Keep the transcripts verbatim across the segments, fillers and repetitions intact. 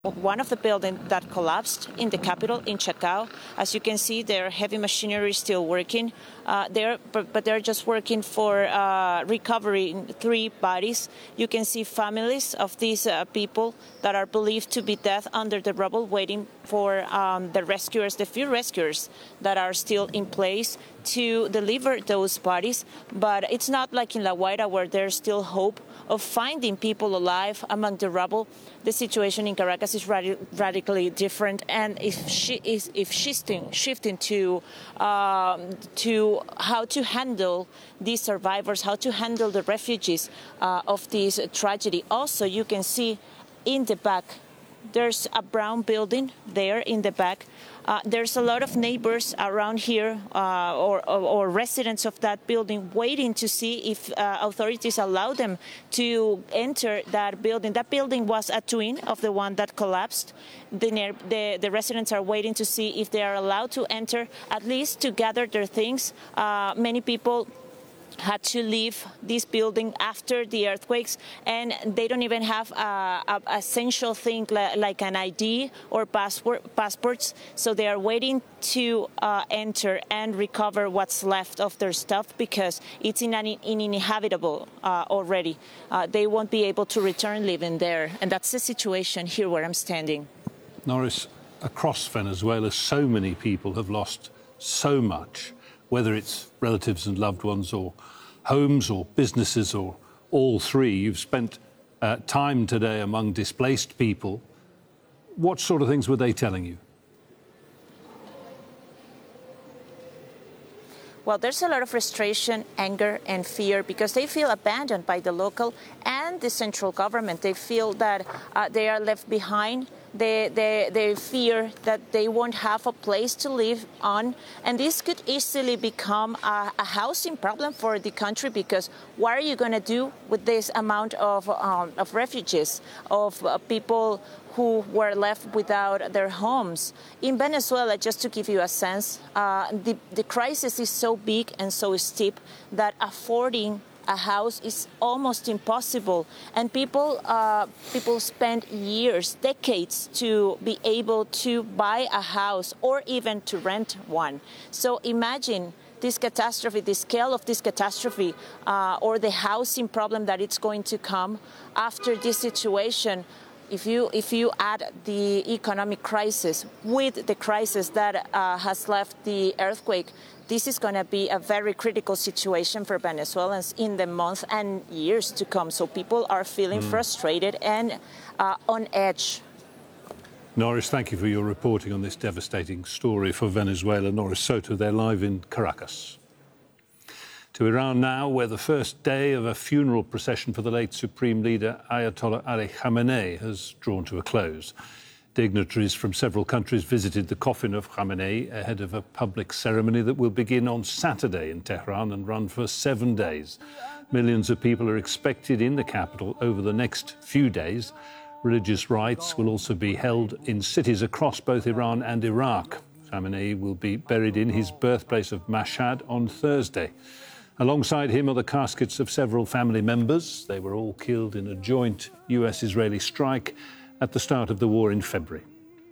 One of the buildings that collapsed in the capital, in Chacao. As you can see, their heavy machinery is still working. Uh, they're, but, but they're just working for uh, recovering three bodies. You can see families of these uh, people that are believed to be dead under the rubble, waiting for um, the rescuers, the few rescuers that are still in place to deliver those bodies. But it's not like in La Guaira, where there's still hope of finding people alive among the rubble. The situation in Caracas is radi radically different, and if she is if shifting shifting to um, to how to handle these survivors, how to handle the refugees uh, of this tragedy. Also, you can see in the back, there's a brown building there in the back. Uh, there's a lot of neighbors around here uh, or, or, or residents of that building waiting to see if uh, authorities allow them to enter that building. That building was a twin of the one that collapsed. The, the, the residents are waiting to see if they are allowed to enter, at least to gather their things. Uh, many people had to leave this building after the earthquakes, and they don't even have a, a essential thing like, like an I D or passport, passports. So they are waiting to uh, enter and recover what's left of their stuff, because it's in an uninhabitable uh, already. Uh, they won't be able to return living there, and that's the situation here where I'm standing. Norris, across Venezuela, so many people have lost so much, whether it's relatives and loved ones or homes or businesses or all three. You've spent uh, time today among displaced people. What sort of things were they telling you? Well, there's a lot of frustration, anger, and fear, because they feel abandoned by the local and the central government. They feel that uh, they are left behind. They, they, they fear that they won't have a place to live on. And this could easily become a, a housing problem for the country, because what are you going to do with this amount of, um, of refugees, of uh, people who were left without their homes? In Venezuela, just to give you a sense, uh, the, the crisis is so big and so steep that affording a house is almost impossible, and people uh, people spend years, decades, to be able to buy a house or even to rent one. So imagine this catastrophe, the scale of this catastrophe, uh, or the housing problem that it's going to come after this situation. If you, if you add the economic crisis with the crisis that uh, has left the earthquake, this is going to be a very critical situation for Venezuelans in the months and years to come. So people are feeling mm. frustrated and uh, on edge. Norris, thank you for your reporting on this devastating story for Venezuela. Norris Soto, they're live in Caracas. To Iran now, where the first day of a funeral procession for the late Supreme Leader Ayatollah Ali Khamenei has drawn to a close. Dignitaries from several countries visited the coffin of Khamenei ahead of a public ceremony that will begin on Saturday in Tehran and run for seven days. Millions of people are expected in the capital over the next few days. Religious rites will also be held in cities across both Iran and Iraq. Khamenei will be buried in his birthplace of Mashhad on Thursday. Alongside him are the caskets of several family members. They were all killed in a joint U S-Israeli strike at the start of the war in February.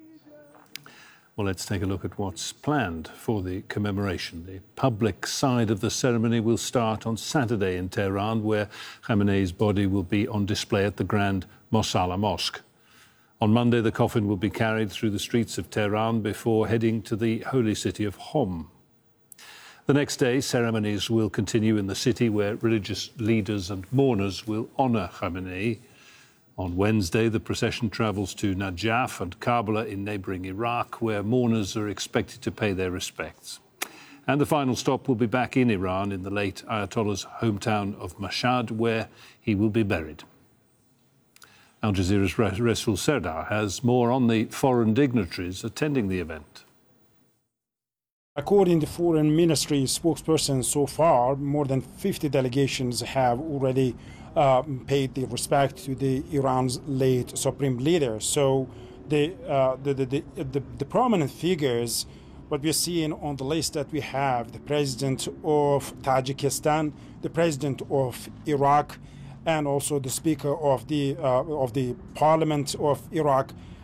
Well, let's take a look at what's planned for the commemoration. The public side of the ceremony will start on Saturday in Tehran, where Khamenei's body will be on display at the Grand Mosala Mosque. On Monday, the coffin will be carried through the streets of Tehran before heading to the holy city of Qom. The next day, ceremonies will continue in the city, where religious leaders and mourners will honour Khamenei. On Wednesday, the procession travels to Najaf and Karbala in neighbouring Iraq, where mourners are expected to pay their respects. And the final stop will be back in Iran, in the late Ayatollah's hometown of Mashhad, where he will be buried. Al Jazeera's Rasul Serdar has more on the foreign dignitaries attending the event. According to the Foreign Ministry spokesperson, so far, more than fifty delegations have already uh, paid their respect to the Iran's late supreme leader. So the, uh, the, the, the, the, the prominent figures, what we're seeing on the list that we have, the president of Tajikistan, the president of Iraq, and also the speaker of the, uh, of the parliament of Iraq,